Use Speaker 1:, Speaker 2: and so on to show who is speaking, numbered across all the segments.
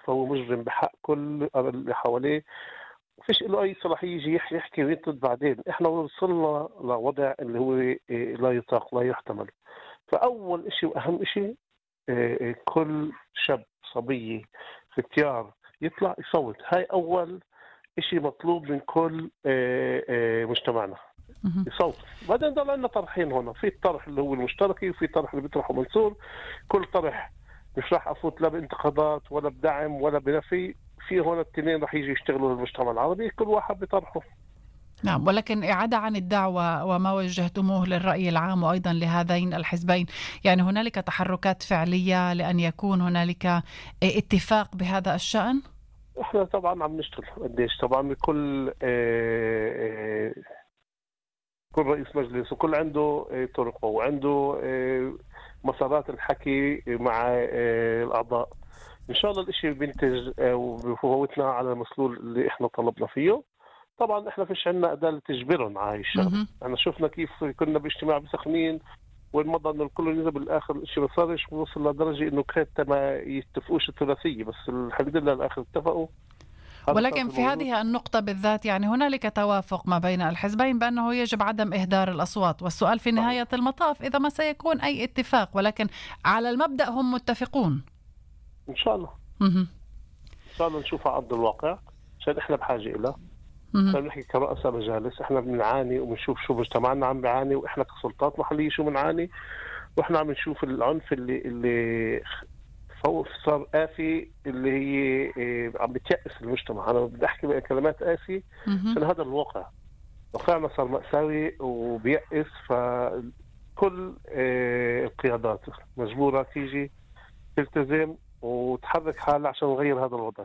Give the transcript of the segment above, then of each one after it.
Speaker 1: فهو مجرم بحق كل اللي حواليه، فيش له أي صلاحية يجي يحكي وينقد بعدين. إحنا وصلنا لوضع اللي هو لا يطاق لا يحتمل. فأول إشي وأهم إشي كل شاب صبية فتيار يطلع يصوت. هاي أول إشي مطلوب من كل مجتمعنا،
Speaker 2: مهم.
Speaker 1: يصوت. بعدين ضل عندنا طرحين هنا، في الطرح اللي هو المشتركي وفي طرح اللي بيطرحه منصور. كل طرح مش راح أفوت لا بانتقادات ولا بدعم ولا بنفي، في هنا التنين راح يجي يشتغلوا للمجتمع العربي، كل واحد بطرحه.
Speaker 2: نعم، ولكن إعادة عن الدعوة وما وجهتموه للرأي العام وأيضا لهذين الحزبين، يعني هنالك تحركات فعلية لأن يكون هنالك اتفاق بهذا الشأن؟
Speaker 1: احنا طبعا عم نشتغل قديش طبعا كل رئيس مجلس وكل عنده طرقه وعنده مسارات الحكي مع الأعضاء. إن شاء الله الإشي بينتج وبفوتنا على المسلول اللي إحنا طلبنا فيه. طبعا إحنا فيش عنا أداة تجبرهم على هاي الشغلة.
Speaker 2: مهم.
Speaker 1: أنا شفنا كيف كنا باجتماع بسخنين والمضى إنه الكل نزل بالآخر، الإشي ما صارش، وصل لدرجة إنه حتى ما يتفقوش الثلاثية، بس الحمد لله الآخر اتفقوا. هذا
Speaker 2: ولكن
Speaker 1: كان
Speaker 2: في
Speaker 1: موجود.
Speaker 2: هذه النقطة بالذات يعني هنالك توافق ما بين الحزبين بأنه يجب عدم إهدار الأصوات، والسؤال في نهاية المطاف إذا ما سيكون أي اتفاق، ولكن على المبدأ هم متفقون.
Speaker 1: إن شاء الله
Speaker 2: مهم.
Speaker 1: إن شاء الله نشوفها على أرض الواقع، عشان إحنا بحاجة إلها.
Speaker 2: مهم.
Speaker 1: احنا بنحكي كرؤساء مجالس، احنا بنعاني وبنشوف شو مجتمعنا عم بيعاني، واحنا كسلطات محليه شو بنعاني، واحنا عم نشوف العنف اللي صار قاسي، اللي هي عم بتيأس المجتمع. انا بدي احكي بكلمات قاسي
Speaker 2: مهم.
Speaker 1: عشان هذا الواقع، واقعنا صار مأساوي وبيأس. فكل القيادات مجبوره تيجي تلتزم وتحرك حالها عشان نغير هذا الوضع.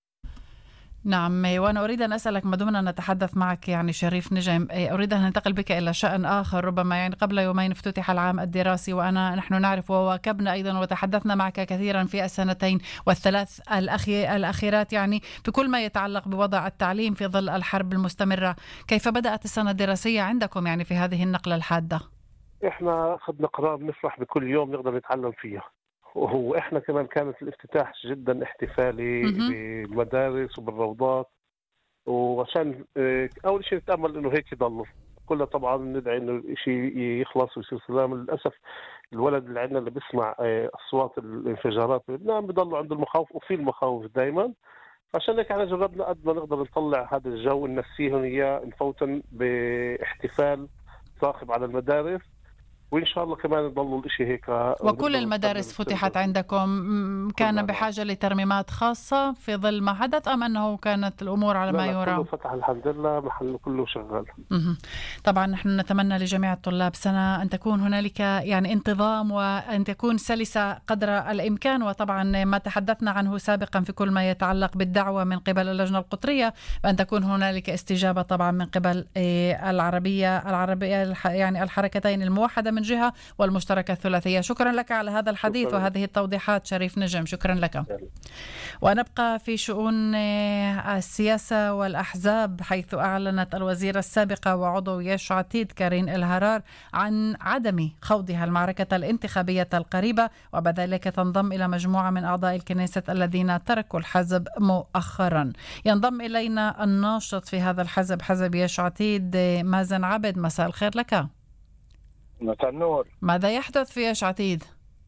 Speaker 2: نعم، وأنا أريد أن أسألك ما دمنا نتحدث معك يعني شريف نجم، أريد أن ننتقل بك إلى شأن آخر. ربما يعني قبل يومين افتتح العام الدراسي، نحن نعرف وواكبنا أيضا وتحدثنا معك كثيرا في السنتين والثلاث الأخيرات يعني بكل ما يتعلق بوضع التعليم في ظل الحرب المستمرة. كيف بدأت السنة الدراسية عندكم يعني في هذه النقلة الحادة؟
Speaker 1: احنا اخذنا قرار نفرح بكل يوم نقدر نتعلم فيها، وهو احنا كمان كانت الافتتاح جدا احتفالي
Speaker 2: مهم.
Speaker 1: بالمدارس وبالروضات، وعشان اول شيء نتامل انه هيك يضل. كلنا طبعا ندعي انه الشيء يخلص ويصير سلام. للاسف الولد اللي عندنا اللي بيسمع اصوات الانفجارات بلبنان بضلوا عنده المخاوف، وفي المخاوف دائما. عشان هيك احنا جربنا قد ما نقدر نطلع هذا الجو، ننسيهم اياه، نفوتن باحتفال صاخب على المدارس، وإن شاء الله كمان يضلوا الإشي هيك.
Speaker 2: وكل المدارس فتحت عندكم، كان بحاجة لترميمات خاصة في ظل ما حدث أم أنه كانت الأمور على ما
Speaker 1: لا كله
Speaker 2: يرام؟
Speaker 1: فتح الحمد لله، محل كله شغال.
Speaker 2: مهم. طبعا نحن نتمنى لجميع الطلاب سنة أن تكون هنالك يعني انتظام وأن تكون سلسة قدر الإمكان، وطبعا ما تحدثنا عنه سابقا في كل ما يتعلق بالدعوة من قبل اللجنة القطرية، بأن تكون هنالك استجابة طبعا من قبل العربية يعني الحركتين الموحدة من جهة والمشتركة الثلاثية. شكرا لك على هذا الحديث
Speaker 1: شكرا.
Speaker 2: وهذه التوضيحات شريف نجم، شكرا لك. ونبقى في شؤون السياسة والأحزاب، حيث أعلنت الوزيرة السابقة وعضو يش عتيد كارين الهرار عن عدم خوضها المعركة الانتخابية القريبة، وبذلك تنضم إلى مجموعة من أعضاء الكنيسة الذين تركوا الحزب مؤخرا. ينضم إلينا الناشط في هذا الحزب، حزب يش عتيد، مازن عبد. مساء الخير لك.
Speaker 3: مساء النور.
Speaker 2: ماذا يحدث في يش عتيد؟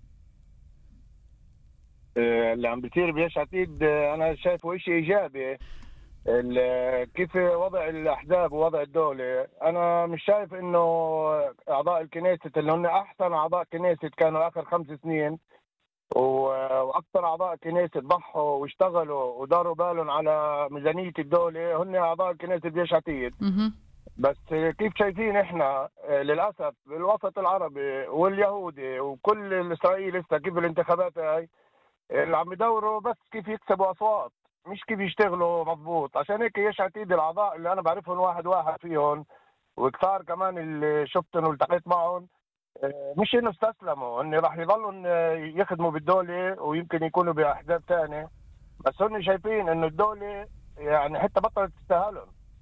Speaker 3: اللي عم بيصير بيش عتيد أنا شايفه إشي إيجابي. كيف وضع الأحزاب ووضع الدولة، أنا مش شايف إنه أعضاء الكنيسة اللي هن أحسن أعضاء كنيسة كانوا آخر 5 سنين وأكثر أعضاء كنيسة ضحوا واشتغلوا وداروا بالهم على ميزانية الدولة هن أعضاء الكنيسة بيش عتيد. بس كيف شايفين إحنا للأسف الوسط العربي واليهودي وكل الإسرائيلي لسه كيف الانتخابات هاي اللي عم يدوروا بس كيف يكسبوا أصوات، مش كيف يشتغلوا مضبوط. عشان هيك يش عتيد الأعضاء اللي أنا بعرفهم واحد فيهم وكثار كمان اللي شفتهم والتقيت معهم، مش إنه استسلموا، إنه راح يضلوا يخدموا بالدولة ويمكن يكونوا بأحزاب تانية، بس هم شايفين إنه الدولة يعني حتى بطلت تستاهلهم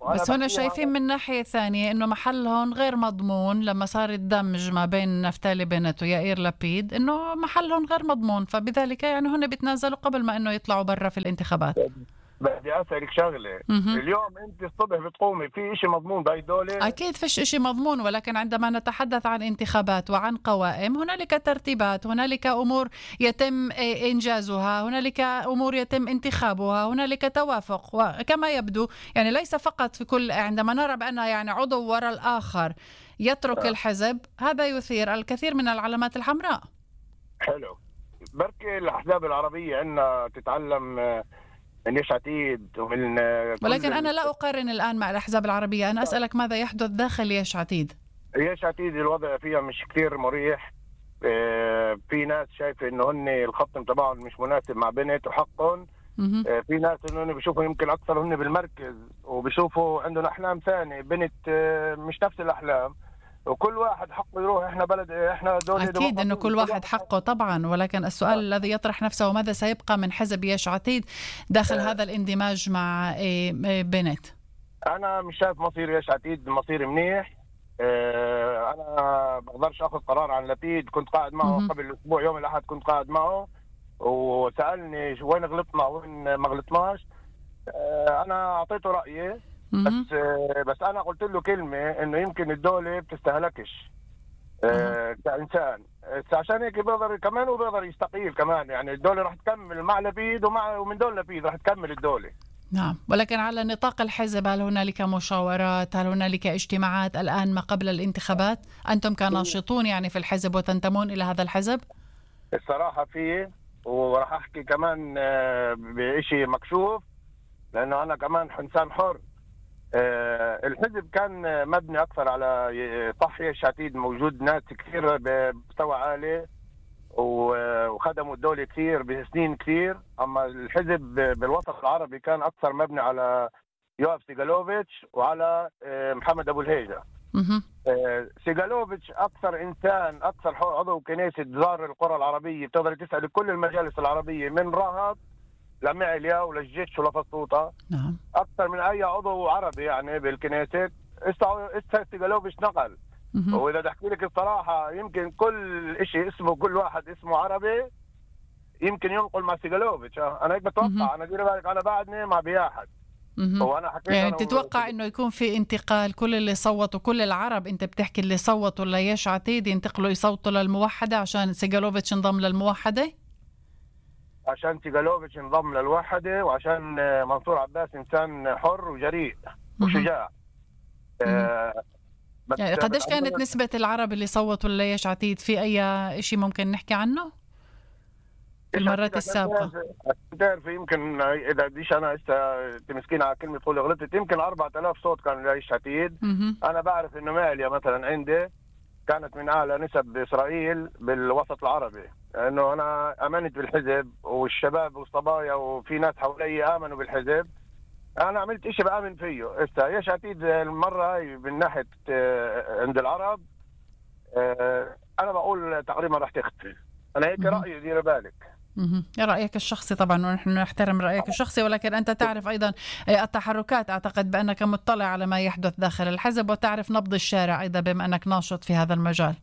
Speaker 2: بس هنا شايفين من ناحية ثانية إنه محلهم غير مضمون لما صار الدمج ما بين نفتالي بنت ويائير لبيد، إنه محلهم غير مضمون، فبذلك يعني هن بيتنازلوا قبل ما إنه يطلعوا برا في الانتخابات.
Speaker 3: بدي أسألك شغلة. اليوم أنت الصبح بتقومي في إشي مضمون بهاي الدولة؟
Speaker 2: أكيد فيش إشي مضمون، ولكن عندما نتحدث عن انتخابات وعن قوائم هنالك ترتيبات، هنالك أمور يتم إنجازها، هنالك أمور يتم انتخابها، هنالك توافق. وكما يبدو يعني ليس فقط في كل، عندما نرى بأن يعني عضو وراء الآخر يترك الحزب، هذا يثير الكثير من العلامات الحمراء.
Speaker 3: حلو، بركي الأحزاب العربية عندنا تتعلم من يش عتيد ومن
Speaker 2: ولكن أنا لا أقارن الآن مع الأحزاب العربية، أنا أسألك ماذا يحدث داخل يش عتيد.
Speaker 3: يش عتيد الوضع فيها مش كتير مريح. في ناس شايفة إنه هن الخط تبعهم مش مناسب مع بنت وحقهم. في ناس إنه بيشوفوا يمكن أكثر هن بالمركز وبيشوفوا عندهم أحلام ثانية، بنت مش نفس الأحلام، وكل واحد حقه يروح. احنا بلد، احنا دولة
Speaker 2: أكيد إنه كل واحد حقه طبعا، ولكن السؤال الذي يطرح نفسه ماذا سيبقى من حزب يش عتيد داخل هذا الاندماج مع بنت؟
Speaker 3: أنا مش شايف مصير يش عتيد مصير منيح. أنا بقدرش أخذ قرار عن لبيد. كنت قاعد معه قبل أسبوع يوم الأحد، كنت قاعد معه وسألني وين غلطنا وين ما غلطناش. أنا أعطيته رأيي، بس أنا قلت له كلمة إنه يمكن الدولة بتستهلكش كإنسان، عشان هيك بيقدر كمان وبيقدر يستقيل كمان. يعني الدولة راح تكمل مع لبيد ومن دون لبيد راح تكمل الدولة.
Speaker 2: نعم، ولكن على نطاق الحزب هل هنالك مشاورات، هل هنالك اجتماعات الآن ما قبل الانتخابات؟ أنتم كناشطون يعني في الحزب وتنتمون إلى هذا الحزب؟
Speaker 3: الصراحة فيه، وراح أحكي كمان بشيء مكشوف لأنه أنا كمان إنسان حر. الحزب كان مبني أكثر على صحية شتيد، موجود ناس كثير بمستوى عالي وخدموا الدولة كثير بسنين كثير. أما الحزب بالوسط العربي كان أكثر مبني على يوسف سيغالوفيتش وعلى محمد أبو الهيجة. سيغالوفيتش أكثر إنسان، أكثر عضو كنيسة زار القرى العربية، بتقدر تسأل كل المجالس العربية من رهط لمعليا وللجيش ولفسطوطة.
Speaker 2: نعم.
Speaker 3: أكثر من أي عضو عربي يعني بالكنيسة. سيغالوفيتش نقل. وإذا بحكي لك الصراحة يمكن كل شيء اسمه، كل واحد اسمه عربي يمكن ينقل مع سيغالوفيتش. أنا هيك بتوقع. أنا دير بالك أنا بعدني مع بياحد.
Speaker 2: وأنا حكيت يعني تتوقع إنه يكون في انتقال، كل اللي صوتوا، كل العرب أنت بتحكي اللي صوتوا ليش عتيد ينتقلوا يصوتوا للموحدة عشان سيغالوفيتش انضم للموحدة؟
Speaker 3: عشان سيغالوفيتش انضم للوحدة وعشان منصور عباس إنسان حر وجريء وشجاع.
Speaker 2: يعني قديش كانت نسبة العرب اللي صوتوا ليش عتيد؟ في أي شيء ممكن نحكي عنه في المرات السابقة؟
Speaker 3: بتعرف يمكن إذا بديش أنا تمسكين على كلمة تقول غلطت، يمكن 4000 صوت كان ليش عتيد. أنا بعرف إنه ماليا مثلا عندي كانت من أعلى نسب بإسرائيل بالوسط العربي، لأنه أنا آمنت بالحزب والشباب والصبايا وفي ناس حولي آمنوا بالحزب. أنا عملت إشي بآمن فيه. يش عتيد المرة هاي من ناحية عند العرب أنا بقول تقريبا راح تختفي. أنا هيك رأيي، دير بالك.
Speaker 2: رأيك الشخصي طبعا، ونحن نحترم رأيك الشخصي، ولكن أنت تعرف أيضا التحركات. أعتقد بأنك مطلع على ما يحدث داخل الحزب وتعرف نبض الشارع أيضا بما أنك ناشط في هذا المجال.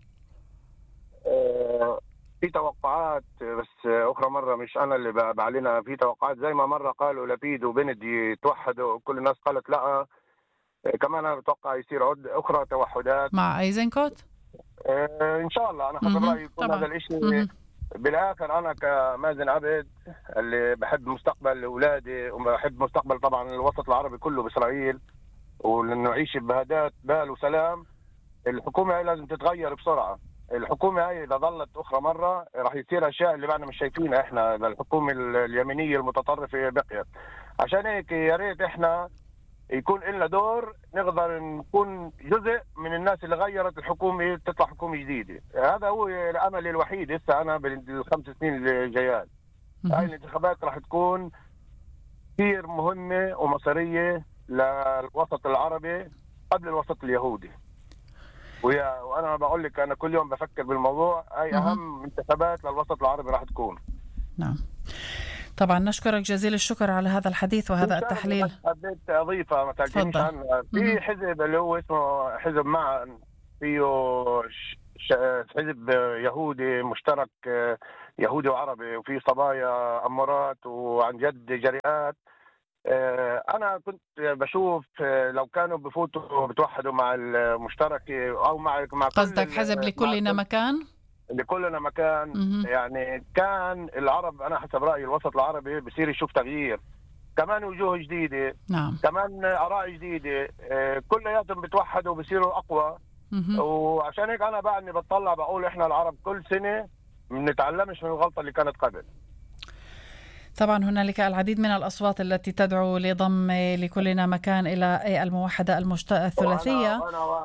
Speaker 3: في توقعات، بس أخرى مرة مش أنا اللي بعلنها. في توقعات زي ما مرة قالوا لبيد وبنت يتوحدوا، كل الناس قالت لا. كمان أنا بتوقع يصير أخرى توحدات
Speaker 2: مع أيزنكوت
Speaker 3: إن شاء الله. أنا حسب رأيي يكون هذا الإشي. بالآخر أنا كمازن عبد اللي بحب مستقبل أولادي وبحب مستقبل طبعا الوسط العربي كله بإسرائيل، ولأنه نعيش بهداء بال وسلام. الحكومة هاي لازم تتغير بسرعة. الحكومة هاي إذا ظلت أخرى مرة راح يصير أشياء اللي بعدنا مش شايفينها إحنا. الحكومة اليمينية المتطرفة بقيت. عشان هيك يا ريت إحنا يكون لنا دور، نقدر نكون جزء من الناس اللي غيرت الحكومة، تطلع حكومة جديدة. هذا هو الأمل الوحيد هسه أنا بالخمس سنين اللي جايات. هاي الانتخابات راح تكون كثير مهمة ومصيرية للوسط العربي قبل الوسط اليهودي. وأنا بقول لك أنا كل يوم بفكر بالموضوع. هاي أهم انتخابات للوسط العربي راح تكون.
Speaker 2: نعم. طبعا نشكرك جزيل الشكر على هذا الحديث وهذا التحليل.
Speaker 3: حبيت أضيفة ما تعجبنيش عنها في حزب اللي هو اسمه حزب معا، فيه حزب يهودي مشترك يهودي وعربي، وفي صبايا أمارات وعن جد جريئات. أنا كنت بشوف لو كانوا بفوتوا بتوحدوا مع المشترك أو مع
Speaker 2: قصدك حزب لكلنا مكان؟
Speaker 3: لكلنا مكان. يعني كان العرب، أنا حسب رأيي الوسط العربي بصير يشوف تغيير، كمان وجوه جديدة.
Speaker 2: نعم.
Speaker 3: كمان آراء جديدة، كلياتهم بتوحدوا بصيروا أقوى. وعشان هيك أنا بعدني بتطلع بقول إحنا العرب كل سنة بنتعلمش من الغلطة اللي كانت قبل.
Speaker 2: طبعا هنالك العديد من الأصوات التي تدعو لضم لكلنا مكان إلى الموحدة الثلاثية.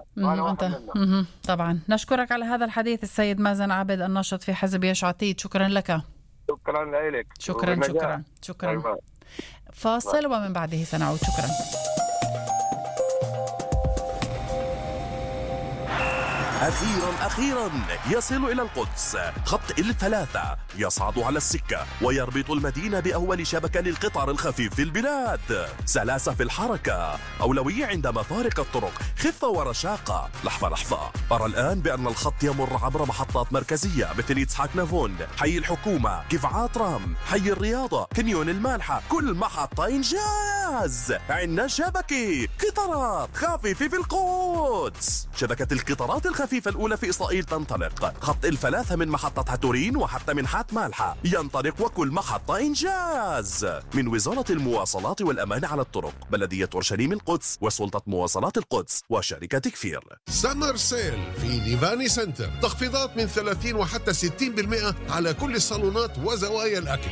Speaker 2: طبعا نشكرك على هذا الحديث السيد مازن عابد الناشط في حزب يش عتيد. شكرا لك.
Speaker 3: شكرا لك.
Speaker 2: شكرا. فاصل ومن بعده سنعود. شكرا.
Speaker 4: أخيرا يصل إلى القدس خط الثلاثة، يصعد على السكة ويربط المدينة بأول شبكة للقطار الخفيف في البلاد. سلاسة في الحركة، أولوية عند مفارق الطرق، خفة ورشاقة. لحظة، أرى الآن بأن الخط يمر عبر محطات مركزية مثل إسحاق نافون، حي الحكومة، قفعات رام، حي الرياضة، كنيون المالحة، كل محطة إنجاز. عندنا شبكة قطارات خفيفة في القدس. شبكة القطارات الخفيفة الأولى في إسرائيل تنطلق. خط الثلاثة من محطة هاتورين وحتى منحات مالحة ينطلق، وكل محطة إنجاز. من وزارة المواصلات والأمان على الطرق، بلدية أورشليم القدس، وسلطة مواصلات القدس، وشركة كفير.
Speaker 5: سمر سيل في ليفاني سنتر، تخفيضات من 30 وحتى 60% على كل الصالونات وزوايا الأكل.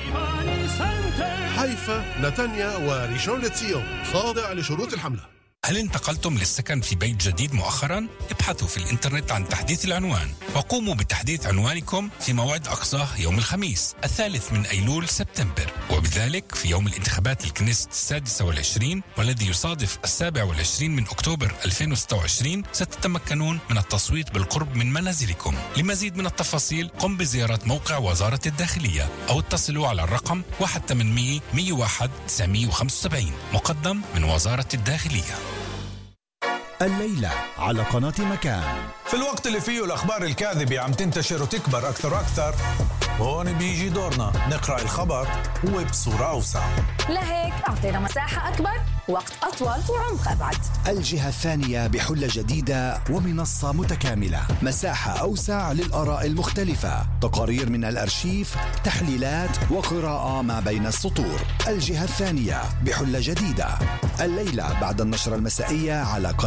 Speaker 5: حيفا، نتنيا وريشون لتسيون، خاضع لشروط الحملة.
Speaker 6: هل انتقلتم للسكن في بيت جديد مؤخرا؟ ابحثوا في الانترنت عن تحديث العنوان وقوموا بتحديث عنوانكم في موعد أقصاه يوم الخميس 3 أيلول سبتمبر، وبذلك في يوم الانتخابات الكنيست 26 والذي يصادف 27 من أكتوبر 2026 ستتمكنون من التصويت بالقرب من منازلكم. لمزيد من التفاصيل قم بزيارة موقع وزارة الداخلية أو اتصلوا على الرقم 1-800-101-975 مقدم من وزارة الداخلية.
Speaker 7: الليلة على قناة مكان،
Speaker 8: في الوقت اللي فيه الأخبار الكاذبة عم تنتشر وتكبر أكثر وأكثر، هون بيجي دورنا نقرأ الخبر وبصورة أوسع.
Speaker 9: لهيك أعطينا مساحة أكبر، وقت أطول وعمق أبعد.
Speaker 7: الجهة الثانية بحلة جديدة ومنصة متكاملة، مساحة أوسع للآراء المختلفة، تقارير من الأرشيف، تحليلات وقراءة ما بين السطور. الجهة الثانية بحلة جديدة الليلة بعد النشرة المسائية على قناة